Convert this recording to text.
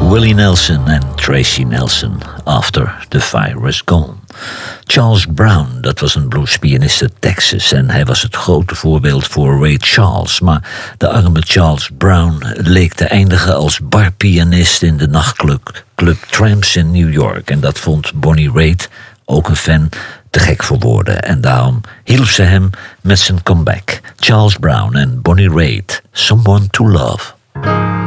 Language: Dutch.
Willie Nelson en Tracy Nelson, After the Fire is Gone. Charles Brown, dat was een bluespianist uit Texas en hij was het grote voorbeeld voor Ray Charles. Maar de arme Charles Brown leek te eindigen als barpianist in de nachtclub Tramps in New York. En dat vond Bonnie Raitt, ook een fan, te gek voor woorden. En daarom hielp ze hem met zijn comeback. Charles Brown en Bonnie Raitt, Someone to Love.